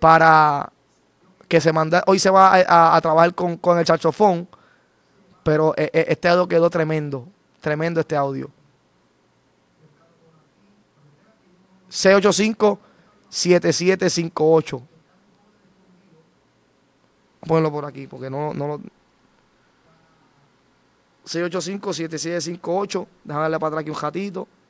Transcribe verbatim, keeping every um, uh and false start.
para que se manda, hoy se va a, a, a trabajar con, con el saxofón, pero eh, eh, este audio quedó tremendo, tremendo este audio. seis ocho cinco, siete siete cinco ocho. Ponlo por aquí, porque no, no lo... seis ocho cinco, siete siete cinco ocho. Déjame darle para atrás aquí un ratito.